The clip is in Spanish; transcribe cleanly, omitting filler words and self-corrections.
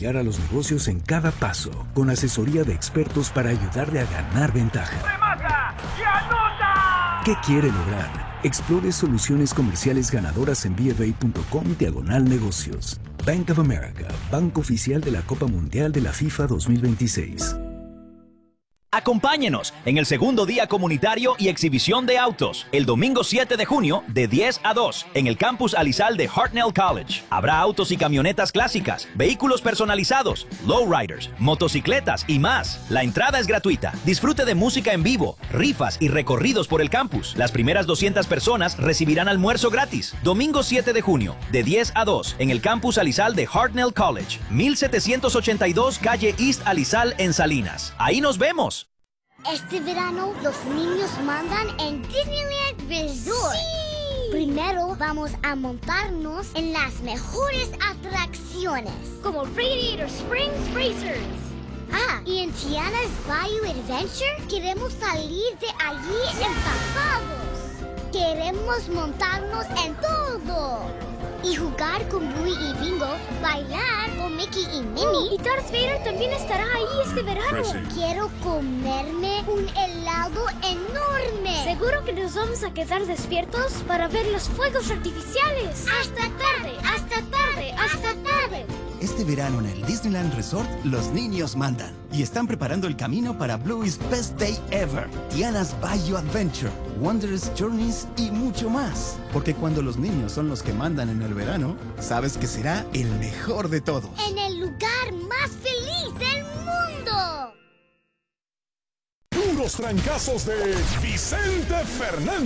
apoyar a los negocios en cada paso, con asesoría de expertos para ayudarle a ganar ventaja. ¡Remata y anota! ¿Qué quiere lograr? Explore soluciones comerciales ganadoras en bfa.com/negocios. Bank of America, banco oficial de la Copa Mundial de la FIFA 2026. Acompáñenos en el segundo día comunitario y exhibición de autos, el domingo 7 de junio, de 10 a 2, en el campus Alizal de Hartnell College. Habrá autos y camionetas clásicas, vehículos personalizados, lowriders, motocicletas y más. La entrada es gratuita. Disfrute de música en vivo, rifas y recorridos por el campus. Las primeras 200 personas recibirán almuerzo gratis. Domingo 7 de junio, de 10 a 2, en el campus Alizal de Hartnell College, 1782 calle East Alizal en Salinas. Ahí nos vemos. Este verano los niños mandan en Disneyland Resort. ¡Sí! Primero vamos a montarnos en las mejores atracciones, como Radiator Springs Racers. Y en Tiana's Bayou Adventure queremos salir de allí empapados. Queremos montarnos en todo. Y jugar con Bluey y Bingo, bailar con Mickey y Minnie. Y Darth Vader también estará ahí este verano. Quiero comerme un helado enorme. Seguro que nos vamos a quedar despiertos para ver los fuegos artificiales. Hasta tarde, hasta tarde, hasta tarde. Este verano en el Disneyland Resort, los niños mandan. Y están preparando el camino para Bluey's Best Day Ever, Tiana's Bayou Adventure, Wondrous Journeys y mucho más. Porque cuando los niños son los que mandan en el verano, sabes que será el mejor de todos. En el lugar más feliz del mundo. Puros trancazos de Vicente Fernández.